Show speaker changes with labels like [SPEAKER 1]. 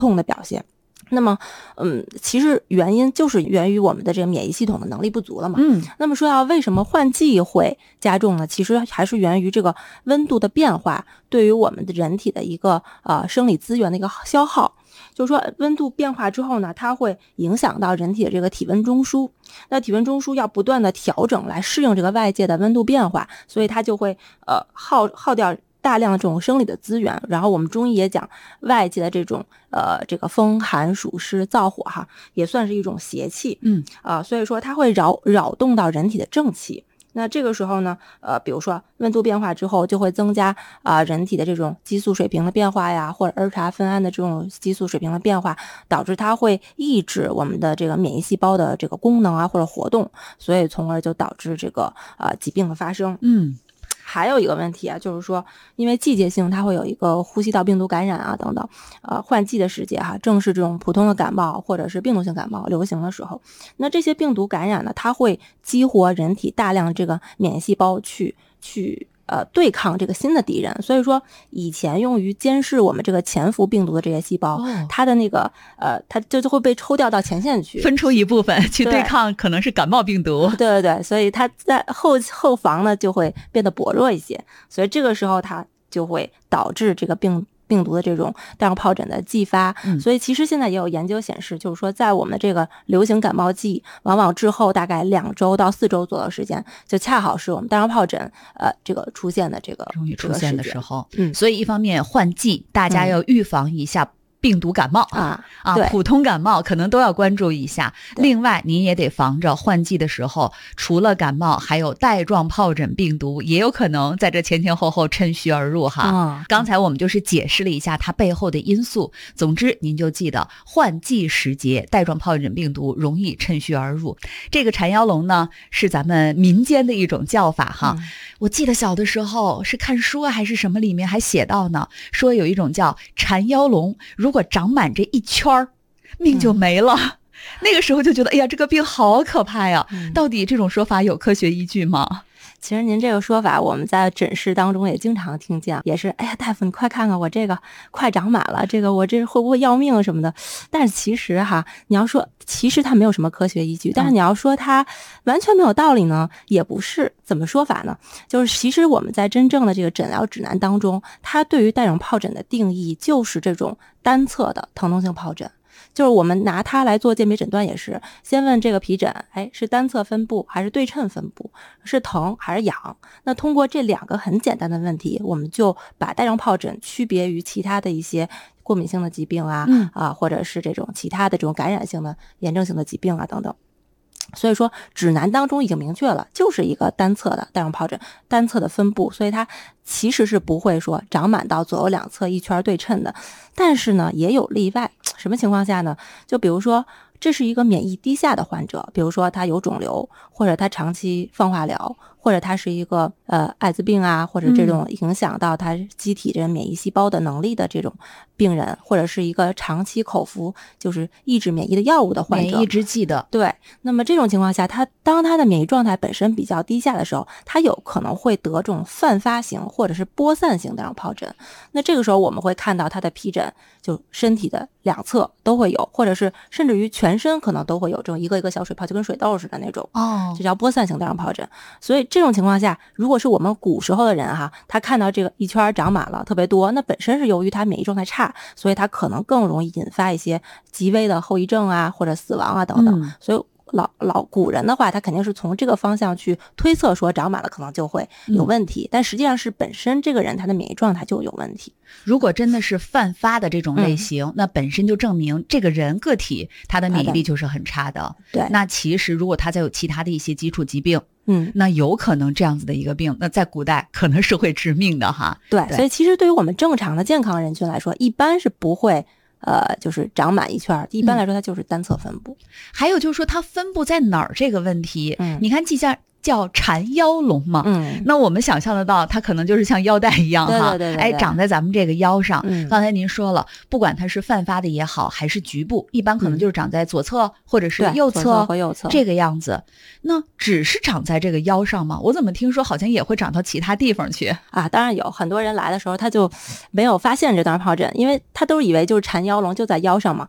[SPEAKER 1] 痛的表现。那么其实原因就是源于我们的这个免疫系统的能力不足了嘛。那么说要为什么换季会加重呢？其实还是源于这个温度的变化对于我们的人体的一个生理资源的一个消耗。就是说温度变化之后呢，它会影响到人体的这个体温中枢，那体温中枢要不断的调整来适应这个外界的温度变化，所以它就会耗掉大量的这种生理的资源。然后我们中医也讲外界的这种这个风寒暑湿燥火哈，也算是一种邪气。所以说它会扰动到人体的正气。那这个时候呢比如说温度变化之后，就会增加人体的这种激素水平的变化呀，或者儿茶酚胺的这种激素水平的变化，导致它会抑制我们的这个免疫细胞的这个功能啊或者活动，所以从而就导致这个疾病的发生。还有一个问题啊，就是说因为季节性它会有一个呼吸道病毒感染啊等等，换季的时节哈，正是这种普通的感冒或者是病毒性感冒流行的时候，那这些病毒感染呢，它会激活人体大量这个免疫细胞去对抗这个新的敌人。所以说以前用于监视我们这个潜伏病毒的这些细胞，它的那个它就会被抽调到前线去，
[SPEAKER 2] 分出一部分去对抗可能是感冒病毒。
[SPEAKER 1] 对，所以它在后防呢就会变得薄弱一些，所以这个时候它就会导致这个病毒的这种带状疱疹的继发。所以其实现在也有研究显示，就是说在我们这个流行感冒季往往之后大概2周到4周左右时间，就恰好是我们带状疱疹这个出现的这个
[SPEAKER 2] 容易出现的时候。所以一方面换季大家要预防一下病毒感冒普通感冒可能都要关注一下。另外您也得防着换季的时候，除了感冒还有带状疱疹病毒也有可能在这前后趁虚而入哈。刚才我们就是解释了一下它背后的因素，总之您就记得换季时节带状疱疹病毒容易趁虚而入。这个缠腰龙呢是咱们民间的一种叫法哈。我记得小的时候是看书还是什么里面还写到呢，说有一种叫缠腰龙，如果长满这一圈命就没了。那个时候就觉得哎呀这个病好可怕呀。到底这种说法有科学依据吗？
[SPEAKER 1] 其实您这个说法我们在诊室当中也经常听见，也是哎呀大夫你快看看我这个快长满了，这个我这会不会要命什么的。但是其实哈，你要说其实它没有什么科学依据，但是你要说它完全没有道理呢也不是。怎么说法呢？就是其实我们在真正的这个诊疗指南当中，它对于带状疱疹的定义就是这种单侧的疼痛性疱疹。就是我们拿它来做鉴别诊断也是先问这个皮疹是单侧分布还是对称分布，是疼还是痒。那通过这2个很简单的问题，我们就把带状疱疹区别于其他的一些过敏性的疾病或者是这种其他的这种感染性的炎症性的疾病等等。所以说指南当中已经明确了，就是一个单侧的带状疱疹单侧的分布，所以它其实是不会说长满到左右两侧一圈对称的。但是呢也有例外，什么情况下呢？就比如说这是一个免疫低下的患者，比如说他有肿瘤，或者他长期放化疗，或者他是一个艾滋病或者这种影响到他机体这免疫细胞的能力的这种病人，或者是一个长期口服就是抑制免疫的药物的患者，
[SPEAKER 2] 免疫制剂的。
[SPEAKER 1] 对，那么这种情况下当他的免疫状态本身比较低下的时候，他有可能会得这种泛发型或者是播散型带状疱疹。那这个时候我们会看到他的皮疹就身体的2侧都会有，或者是甚至于全身可能都会有这种一个一个小水泡，就跟水痘似的那种就叫播散型带状疱疹。所以这种情况下，如果是我们古时候的人他看到这个一圈长满了特别多，那本身是由于他免疫状态差，所以他可能更容易引发一些极危的后遗症或者死亡等等。所以老古人的话，他肯定是从这个方向去推测说长满了可能就会有问题，但实际上是本身这个人他的免疫状态就有问题。
[SPEAKER 2] 如果真的是泛发的这种类型，那本身就证明这个人个体他的免疫力就是很差的。
[SPEAKER 1] 对，
[SPEAKER 2] 那其实如果他再有其他的一些基础疾病，那有可能这样子的一个病，那在古代可能是会致命的哈。
[SPEAKER 1] 对，所以其实对于我们正常的健康人群来说，一般是不会就是长满一圈，一般来说它就是单侧分布。
[SPEAKER 2] 还有就是说它分布在哪儿这个问题，你看叫缠腰龙嘛，那我们想象得到，它可能就是像腰带一样哈，哎，长在咱们这个腰上。刚才您说了，不管它是泛发的也好，还是局部，一般可能就是长在左侧或者是右侧，这个样子。那只是长在这个腰上吗？我怎么听说好像也会长到其他地方去
[SPEAKER 1] 啊？当然有，很多人来的时候他就没有发现这段疱疹，因为他都以为就是缠腰龙就在腰上嘛，